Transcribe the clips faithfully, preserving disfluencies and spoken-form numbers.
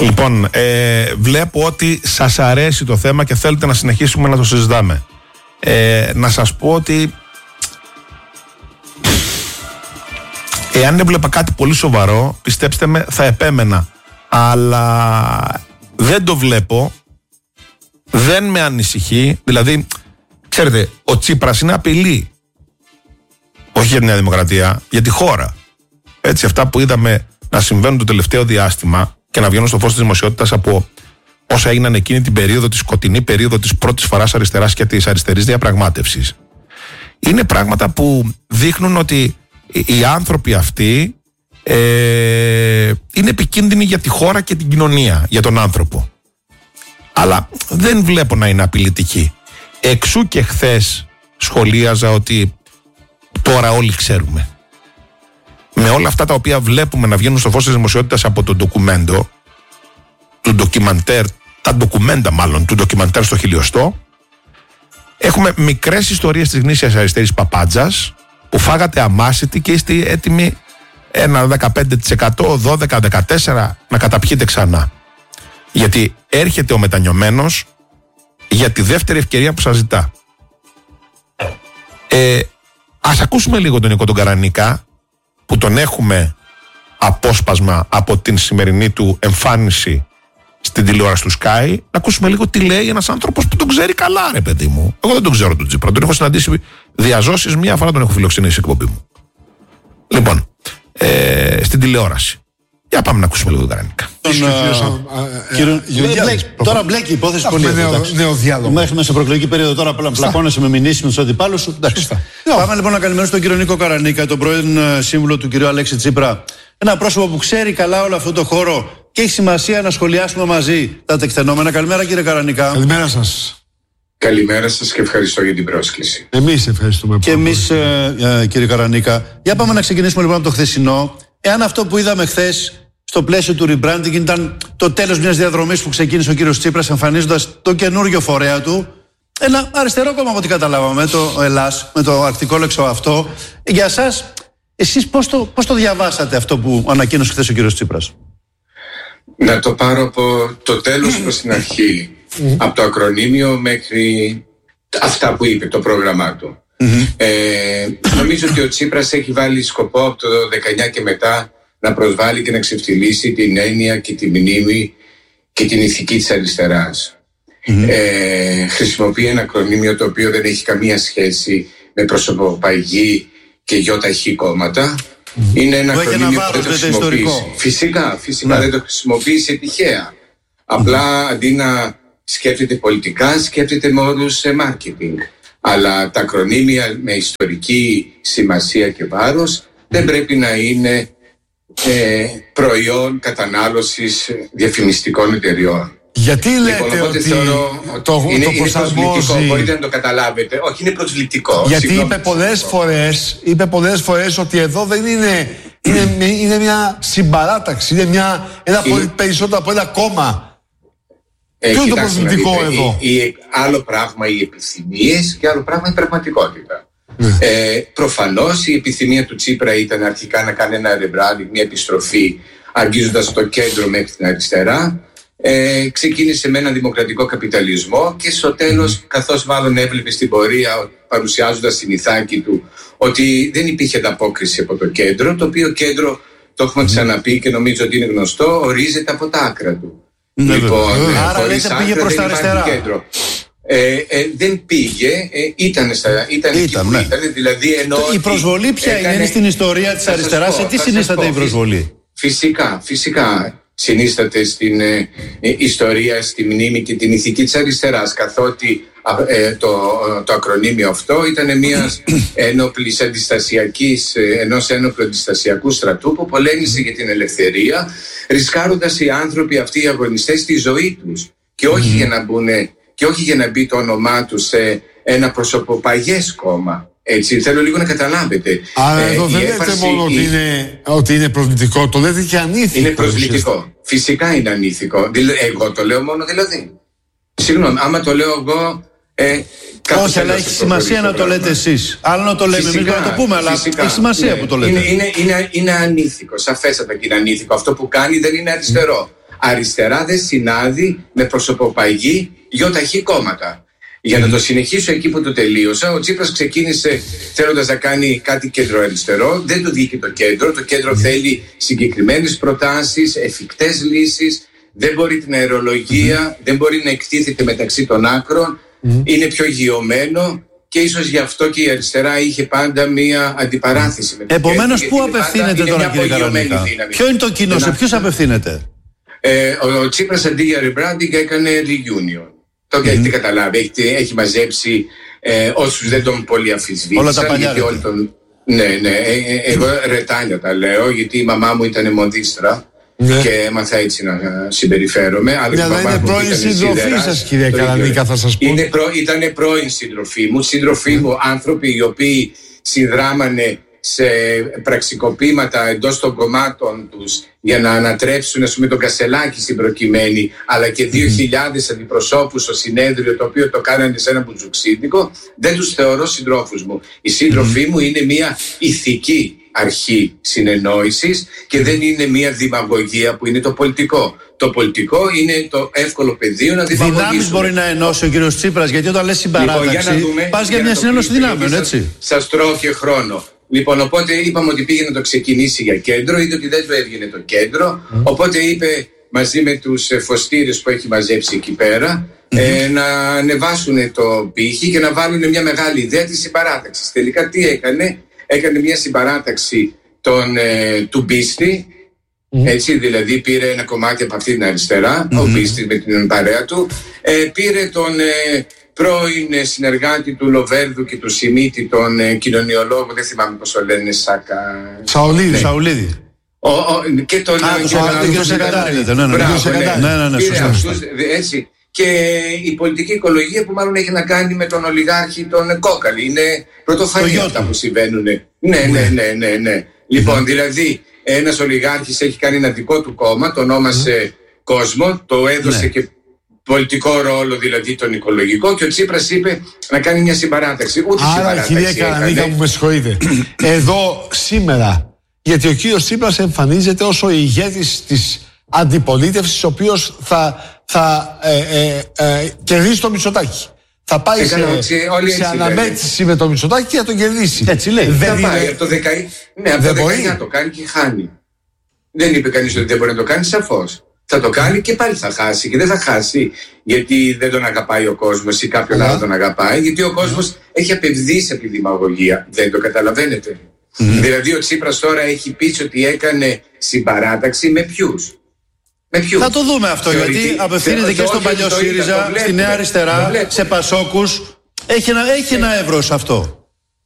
Λοιπόν, ε, βλέπω ότι σας αρέσει το θέμα και θέλετε να συνεχίσουμε να το συζητάμε. Ε, να σας πω ότι εάν έβλεπα κάτι πολύ σοβαρό, πιστέψτε με, θα επέμενα. Αλλά δεν το βλέπω, δεν με ανησυχεί. Δηλαδή, ξέρετε, ο Τσίπρας είναι απειλή. Όχι για τη Νέα Δημοκρατία, για τη χώρα. Έτσι, αυτά που είδαμε να συμβαίνουν το τελευταίο διάστημα και να βγαίνουν στο φως της δημοσιότητας από όσα έγιναν εκείνη την περίοδο, τη σκοτεινή περίοδο της πρώτης φαράς αριστεράς και της αριστερής διαπραγμάτευσης, είναι πράγματα που δείχνουν ότι οι άνθρωποι αυτοί ε, είναι επικίνδυνοι για τη χώρα και την κοινωνία, για τον άνθρωπο. Αλλά δεν βλέπω να είναι απειλητικοί. Εξού και χθες σχολίαζα ότι τώρα όλοι ξέρουμε. Με όλα αυτά τα οποία βλέπουμε να βγαίνουν στο φως της δημοσιότητας από το ντοκουμέντο, του ντοκιμαντέρ, τα ντοκουμέντα μάλλον, του ντοκιμαντέρ στο χιλιοστό, έχουμε μικρές ιστορίες της γνήσιας αριστερής παπάντζας που φάγατε αμάσιτη και είστε έτοιμοι ένα δεκαπέντε τοις εκατό, δώδεκα με δεκατέσσερα να καταπιείτε ξανά. Γιατί έρχεται ο μετανιωμένος για τη δεύτερη ευκαιρία που σας ζητά. Ε, ας ακούσουμε λίγο τον Νίκο τον Καρανίκα, που τον έχουμε απόσπασμα από την σημερινή του εμφάνιση στην τηλεόραση του Sky, να ακούσουμε λίγο τι λέει ένας άνθρωπος που τον ξέρει καλά, ρε παιδί μου. Εγώ δεν τον ξέρω τον Τσίπρα, τον έχω συναντήσει διαζώσεις, μία φορά τον έχω φιλοξενήσει στην εκπομπή μου. Λοιπόν, ε, στην τηλεόραση. Για πάμε να ακούσουμε λίγο τον Καρανίκα. Τώρα μπλέκει η υπόθεση πολύ. Νέο διάλογο. Μέχρι μέσα προεκλογική περίοδο τώρα απλά πλακώνεσαι με μηνύσεις με τους αντιπάλους σου. Πάμε λοιπόν να καλημερίσουμε τον κύριο Νίκο Καρανίκα, τον πρώην σύμβουλο του κυρίου Αλέξη Τσίπρα. Ένα πρόσωπο που ξέρει καλά όλο αυτό το χώρο και έχει σημασία να σχολιάσουμε μαζί τα τεκτενόμενα. Καλημέρα κύριε Καρανίκα. Καλημέρα σας. Καλημέρα σας και ευχαριστώ για την πρόσκληση. Εμείς ευχαριστούμε πολύ. Και εμείς ε, ε, κύριε Καρανίκα. Για πάμε να ξεκινήσουμε λοιπόν από το χθεσινό. Εάν αυτό που είδαμε χθες στο πλαίσιο του rebranding ήταν το τέλος μιας διαδρομής που ξεκίνησε ο κύριος Τσίπρας εμφανίζοντας το καινούριο φορέα του, ένα αριστερό κόμμα από ό,τι καταλάβαμε, το ΕΛΑΣ, με το αρκτικό λέξο αυτό. Για εσάς, εσείς πώς το, πώς το διαβάσατε αυτό που ανακοίνωσε χθες ο κύριος Τσίπρας? Να το πάρω από το τέλος προς την αρχή, από το ακρονίμιο μέχρι αυτά που είπε, το πρόγραμμά του. Mm-hmm. Ε, νομίζω ότι ο Τσίπρας έχει βάλει σκοπό από το δεκαεννιά και μετά να προσβάλλει και να ξεφτυλίσει την έννοια και τη μνήμη και την ηθική της αριστεράς. Mm-hmm. Ε, χρησιμοποιεί ένα ακρονίμιο το οποίο δεν έχει καμία σχέση με προσωποπαγή και γιοταχή κόμματα. Mm-hmm. Είναι ένα ακρονίμιο που δεν το χρησιμοποιήσει. Φυσικά, φυσικά ναι. δεν το χρησιμοποιήσει τυχαία. Απλά mm-hmm. αντί να σκέφτεται πολιτικά, σκέφτεται με όρους σε marketing. Αλλά τα ακρονίμια με ιστορική σημασία και βάρος δεν πρέπει να είναι ε, προϊόν κατανάλωσης διαφημιστικών εταιριών. Γιατί λέτε λοιπόν, ότι θεωρώ, το, είναι, το είναι προσβλητικό, μπορείτε να το καταλάβετε. Όχι, είναι προσβλητικό. Γιατί Συγγνώμη, είπε πολλές φορές, είπε πολλές φορές ότι εδώ δεν είναι, είναι, είναι μια συμπαράταξη, είναι μια, ένα είναι... πολύ περισσότερο από ένα κόμμα. Ε, Ποιο είναι το προσβλητικό εδώ? Η, η, άλλο πράγμα οι επιθυμίες και άλλο πράγμα η πραγματικότητα. Mm. Ε, προφανώς η επιθυμία του Τσίπρα ήταν αρχικά να κάνει ένα rebranding, μια επιστροφή αγγίζοντας το κέντρο μέχρι την αριστερά. Ε, ξεκίνησε με έναν δημοκρατικό καπιταλισμό και στο τέλος, mm. καθώς μάλλον έβλεπε στην πορεία παρουσιάζοντας την ηθάκη του ότι δεν υπήρχε ανταπόκριση από το κέντρο, το οποίο κέντρο, το έχουμε mm. ξαναπεί και νομίζω ότι είναι γνωστό, ορίζεται από τα άκρα του. Ναι, λοιπόν, ε, άρα λέτε πήγε προς τα αριστερά. Ε, ε, δεν πήγε, ε, ήταν, στα, ήταν, ήταν, ναι. ήταν δηλαδή ενώ η προσβολή ποια έκανε, είναι στην ιστορία της αριστεράς, σε τι συνίσταται η προσβολή? Φυσικά, φυσικά συνίσταται στην ε, ε, ιστορία, στη μνήμη και την ηθική της αριστεράς, καθότι ε, το, το ακρονίμιο αυτό ήταν μιας ένοπλης αντιστασιακής, ενός ένοπλου αντιστασιακού στρατού που πολέμησε για την ελευθερία, ρισκάροντας οι άνθρωποι αυτοί οι αγωνιστές τη ζωή τους και όχι, mm. για να μπουν, και όχι για να μπει το όνομά τους σε ένα προσωποπαγές κόμμα. Έτσι, θέλω λίγο να καταλάβετε. Άρα εδώ ε, δεν λέτε έφαση, μόνο ότι, η... είναι, ότι είναι προσβλητικό, το λέτε και ανήθικο. Είναι προσβλητικό. Φυσικά είναι ανήθικο. Εγώ το λέω μόνο δηλαδή. Συγγνώμη, άμα το λέω εγώ. Ε, όχι, αλλά έχει σημασία να το λέτε εσείς. Άλλο να το λέμε εμείς να το πούμε, αλλά φυσικά, έχει σημασία ναι, που το λέτε. Είναι, είναι, είναι, είναι ανήθικο. Σαφέστατα και είναι ανήθικο. Αυτό που κάνει δεν είναι αριστερό. αριστερά δεν συνάδει με προσωποπαγή γιοταχή κόμματα. Για να το συνεχίσω εκεί που το τελείωσα, ο Τσίπρας ξεκίνησε θέλοντας να κάνει κάτι κεντροαριστερό, δεν του βγήκε το κέντρο. Το κέντρο θέλει συγκεκριμένες προτάσεις, εφικτές λύσεις, δεν μπορεί την αερολογία, δεν μπορεί να εκτίθεται μεταξύ των άκρων, είναι πιο γειωμένο. Και ίσως γι' αυτό και η αριστερά είχε πάντα μία αντιπαράθεση με το κέντρο. Επομένως, πού απευθύνεται τώρα, κύριε Καρανίκα? Ποιο είναι το κοινό, σε ποιους απευθύνεται? Ε, ο, ο Τσίπρας αντί για rebranding έκανε reunion. Το mm-hmm. έχετε καταλάβει, έχει, έχει μαζέψει ε, όσους δεν τον πολύ αμφισβήτησαν. Όλα τα παλιά. Τον... Ναι, ναι, ε, ε, εγώ ρετάλια τα λέω, γιατί η μαμά μου ήταν μοντίστρα. Ναι. Και έμαθα έτσι να συμπεριφέρομαι. Αλλά ναι, αλλά είναι πρώην συντροφή σας, κύριε Καρανίκα, θα σας πω. Προ... Ήταν πρώην συντροφή μου. Συντροφή mm. μου, άνθρωποι οι οποίοι συνδράμανε σε πραξικοπήματα εντός των κομμάτων τους για να ανατρέψουν, ας πούμε, τον Κασελάκη στην προκειμένη, αλλά και δύο χιλιάδες mm. αντιπροσώπους στο συνέδριο, το οποίο το κάνανε σε ένα μπουτζουξίδικο. Δεν τους θεωρώ συντρόφους μου. Η σύντροφή mm. μου είναι μια ηθική αρχή συνεννόησης και δεν είναι μια δημαγωγία που είναι το πολιτικό. Το πολιτικό είναι το εύκολο πεδίο να δημαγωγήσουμε. Δυνάμεις μπορεί να ενώσει ο κύριος Τσίπρας, γιατί όταν λες συμπαράταξη, λοιπόν, πας για, για μια συνένωση δυνάμεων, έτσι. Σας τρώω και χρόνο. Λοιπόν, οπότε είπαμε ότι πήγε να το ξεκινήσει για κέντρο, είδε ότι δεν του έβγαινε το κέντρο, mm. οπότε είπε μαζί με τους φωστήρες που έχει μαζέψει εκεί πέρα, mm. ε, να ανεβάσουν το πύχη και να βάλουν μια μεγάλη ιδέα της συμπαράταξης. Τελικά τι έκανε? Έκανε μια συμπαράταξη τον, ε, του Μπίστη, mm. έτσι, δηλαδή πήρε ένα κομμάτι από αυτή την αριστερά, mm. ο Μπίστης με την παρέα του, ε, πήρε τον ε, πρώην συνεργάτη του Λοβέρδου και του Σιμίτη, τον ε, κοινωνιολόγο, δεν θυμάμαι πώς το λένε, Σακα... Σαουλίδη. Ναι. Σαουλίδη. Ο, ο, και τον... Έτσι. Και η πολιτική οικολογία που μάλλον έχει να κάνει με τον ολιγάρχη τον Κόκαλη. Είναι πρωτοφανή αυτά που συμβαίνουν. Ναι, ναι, ναι, ναι, ναι. Λοιπόν, δηλαδή, ένας ολιγάρχης έχει κάνει ένα δικό του κόμμα, το ονόμασε Κόσμο, το έδωσε και πολιτικό ρόλο, δηλαδή τον οικολογικό, και ο Τσίπρας είπε να κάνει μια συμπαράταξη. Ούτε άρα, συμπαράταξη. Άρα, κυρία Καρανίκα, μου με συγχωρείτε. Εδώ σήμερα, γιατί ο κύριος Τσίπρας εμφανίζεται ως ο ηγέτης της αντιπολίτευσης, ο οποίος θα, θα ε, ε, ε, κερδίσει το Μητσοτάκη. Θα πάει σε, σε αναμέτρηση με το Μητσοτάκη και θα τον κερδίσει. Έτσι λέει. Δεν θα πάει από το δεκαεννιά, ναι, από το δεκαεννιά το κάνει και χάνει. Δεν είπε κανείς ότι δεν μπορεί να το κάνει, σαφώς. Θα το κάνει και πάλι θα χάσει. Και δεν θα χάσει γιατί δεν τον αγαπάει ο κόσμος ή κάποιον άλλο τον αγαπάει, γιατί ο κόσμος έχει απευδίσει από τη δημαγωγία. Δεν το καταλαβαίνετε? Mm-hmm. Δηλαδή ο Τσίπρας τώρα έχει πει ότι έκανε συμπαράταξη με ποιους? Με ποιους? Θα το δούμε αυτό, θεωρητή, γιατί απευθύνεται θε, και στον παλιό ΣΥΡΙΖΑ, στη Νέα Αριστερά, σε Πασόκους. Έχει ένα, έχει ένα εύρος αυτό.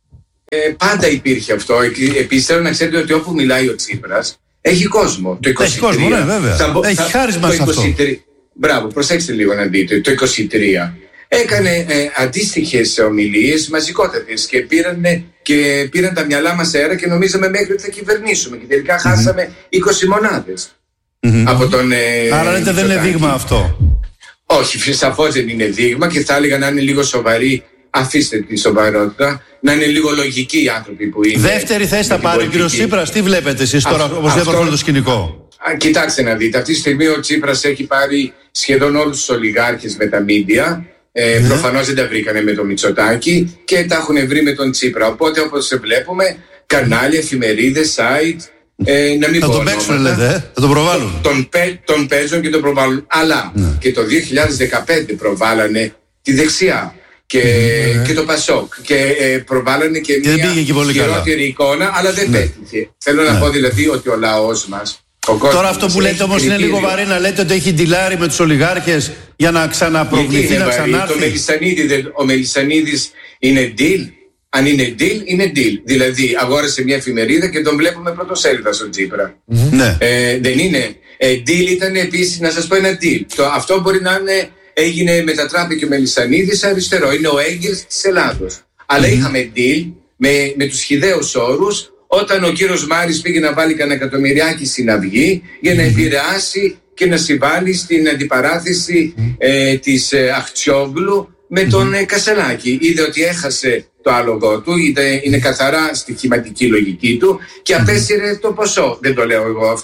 Ε, πάντα υπήρχε αυτό. Επίσης θέλω να ξέρετε ότι όπου μιλάει ο Τσίπρας έχει κόσμο. Το είκοσι τρία, έχει κόσμο, ναι, βέβαια. Θα, έχει θα, χάρισμα σε αυτό. Μπράβο, προσέξτε λίγο να δείτε. Το είκοσι τρία έκανε ε, αντίστοιχες ομιλίες μαζικότατες και πήραν, και πήραν τα μυαλά μας αέρα και νομίζαμε μέχρι ότι θα κυβερνήσουμε. Και τελικά mm-hmm. χάσαμε είκοσι μονάδες. Mm-hmm. Από τον, ε, άρα λέτε δεν είναι δείγμα αυτό? Όχι, σαφώς δεν είναι δείγμα, και θα έλεγα να είναι λίγο σοβαροί. Αφήστε τη σοβαρότητα, να είναι λίγο λογικοί οι άνθρωποι που είναι. Δεύτερη θέση θα πάρει ο κύριος Τσίπρας. Τι βλέπετε εσείς τώρα, όπως διαβάζετε το σκηνικό? Α, κοιτάξτε να δείτε, αυτή τη στιγμή ο Τσίπρας έχει πάρει σχεδόν όλους τους ολιγάρχες με τα μίντια. Ε, mm. Προφανώς δεν τα βρήκανε με το Μητσοτάκη και τα έχουν βρει με τον Τσίπρα. Οπότε, όπως βλέπουμε, κανάλια, εφημερίδες, site. Ε, να μην θα τον παίξουν, λέτε, ε? Θα τον προβάλλουν. Τον, τον, τον παίζουν και τον προβάλλουν. Αλλά mm. και το δύο χιλιάδες δεκαπέντε προβάλλανε τη δεξιά. Και, mm, και το Πασόκ και ε, προβάλλανε και, και μια χειρότερη εικόνα, αλλά δεν ναι. πέτυχε. Θέλω ναι. να πω δηλαδή ότι ο λαός μας, ο κόσμος. Τώρα αυτό που λέτε όμως είναι λίγο βαρύ, να λέτε ότι έχει ντυλάρει με τους ολιγάρχες για να ξαναπροβληθεί, να ξανάρθει. Ο Μελισσανίδης είναι deal. Αν είναι deal, είναι deal. Δηλαδή αγόρασε μια εφημερίδα και τον βλέπουμε πρωτοσέλιδα στον Τσίπρα. Mm, ναι. ε, δεν είναι. Ε, deal ήταν επίσης, να σας πω ένα deal. Το, αυτό μπορεί να είναι. Έγινε, μετατράπηκε ο Μελισσανίδης αριστερό. Είναι ο Έγγελς της Ελλάδος. Αλλά mm-hmm. είχαμε deal με, με τους χυδαίους όρους, όταν ο κύριος Μάρης πήγε να βάλει κανένα εκατομμυριάκι στην Αυγή για να mm-hmm. επηρεάσει και να συμβάλλει στην αντιπαράθεση mm-hmm. ε, της ε, Αχτσιόγλου με τον mm-hmm. ε, Κασελάκη. Είδε ότι έχασε το άλογο του, είδε, είναι καθαρά στοιχηματική λογική του και απέσυρε το ποσό. Δεν το λέω εγώ αυτό.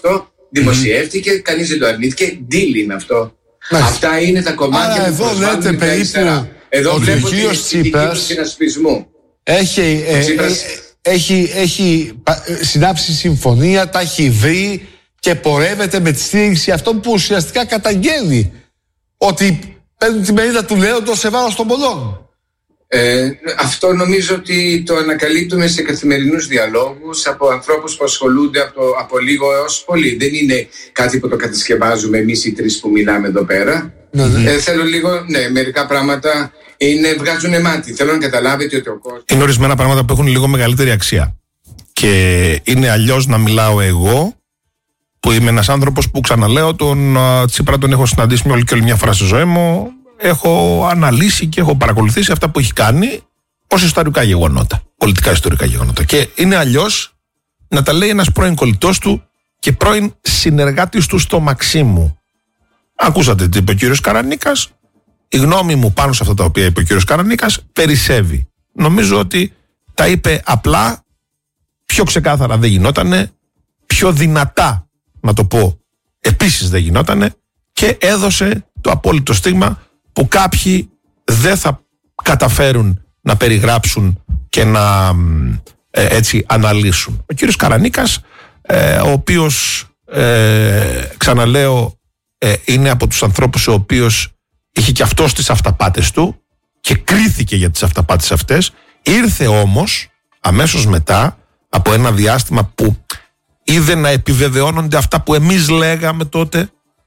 δημοσιεύτηκε, mm-hmm. κανείς δεν το αρνήθηκε. Deal είναι αυτό. Mm-hmm. Αυτά είναι τα κομμάτια Άρα, που εδώ προσβάλλουν την αριστερά. Εδώ βλέπω την αισθητική του συνασπισμού. Έχει, ε, Τσίπρας... ε, έχει, έχει συνάψει συμφωνία, τα έχει βρει και πορεύεται με τη στήριξη αυτών που ουσιαστικά καταγγέλει ότι παίρνουν τη μερίδα του λέοντος σε βάρος των πολλών. Ε, αυτό νομίζω ότι το ανακαλύπτουμε σε καθημερινούς διαλόγους από ανθρώπους που ασχολούνται από, το, από λίγο έως πολύ. Δεν είναι κάτι που το κατασκευάζουμε εμείς οι τρεις που μιλάμε εδώ πέρα. Ναι, ναι. Ε, θέλω λίγο, ναι, μερικά πράγματα είναι, βγάζουν μάτι. Θέλω να καταλάβετε ότι ο κόσμος... Είναι ορισμένα πράγματα που έχουν λίγο μεγαλύτερη αξία. Και είναι αλλιώς να μιλάω εγώ, που είμαι ένας άνθρωπος που, ξαναλέω, τον Τσίπρα τον έχω συναντήσει με όλη και όλη μια φορά στη ζωή μου. Έχω αναλύσει και έχω παρακολουθήσει αυτά που έχει κάνει ως ιστορικά γεγονότα, πολιτικά ιστορικά γεγονότα. Και είναι αλλιώς να τα λέει ένας πρώην κολλητός του και πρώην συνεργάτης του στο Μαξίμου. Ακούσατε τι είπε ο κύριος Καρανίκας. Η γνώμη μου πάνω σε αυτά τα οποία είπε ο κύριος Καρανίκας περισσεύει. Νομίζω ότι τα είπε απλά, πιο ξεκάθαρα δεν γινότανε, πιο δυνατά να το πω επίσης δεν γινότανε και έδωσε το απόλυτο στίγμα που κάποιοι δεν θα καταφέρουν να περιγράψουν και να ε, έτσι αναλύσουν. Ο κύριος Καρανίκας, ε, ο οποίος ε, ξαναλέω ε, είναι από τους ανθρώπους ο οποίος είχε και αυτός τις αυταπάτες του και κρίθηκε για τις αυταπάτες αυτές, ήρθε όμως αμέσως μετά από ένα διάστημα που είδε να επιβεβαιώνονται αυτά που εμείς λέγαμε τότε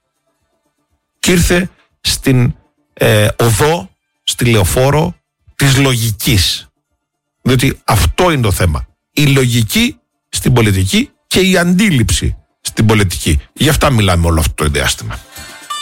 και ήρθε στην ε, οδό, στη λεωφόρο της λογικής. Διότι αυτό είναι το θέμα. Η λογική στην πολιτική και η αντίληψη στην πολιτική. Γι' αυτά μιλάμε όλο αυτό το διάστημα.